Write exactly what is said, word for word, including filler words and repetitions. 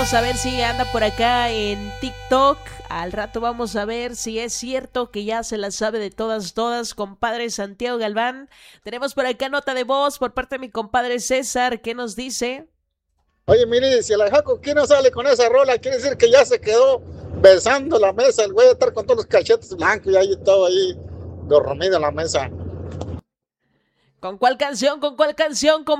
Vamos a ver si anda por acá en TikTok. Al rato vamos a ver si es cierto que ya se la sabe de todas, todas, compadre Santiago Galván. Tenemos por acá nota de voz por parte de mi compadre César. ¿Qué nos dice? Oye, mire, si el Jaco aquí no sale con esa rola, quiere decir que ya se quedó besando la mesa. El güey a estar con todos los cachetes blancos y ahí todo ahí dormido en la mesa. ¿Con cuál canción? ¿Con cuál canción?